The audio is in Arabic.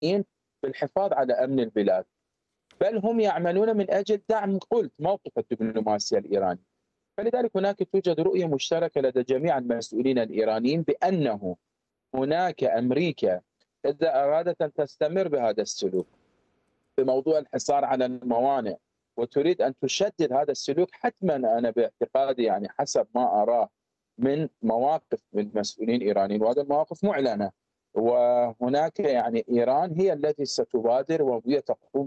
بالحفاظ على أمن البلاد، بل هم يعملون من أجل دعم قلت موقف الدبلوماسية الإيراني. فلذلك هناك توجد رؤية مشتركة لدى جميع المسؤولين الإيرانيين بأنه هناك أمريكا إذا أرادت أن تستمر بهذا السلوك بموضوع الحصار على الموانئ وتريد أن تشدد هذا السلوك، حتما أنا باعتقادي يعني حسب ما أراه من مواقف من مسؤولين إيرانيين، وهذه المواقف معلنة، وهناك يعني إيران هي التي ستبادر وهي تقوم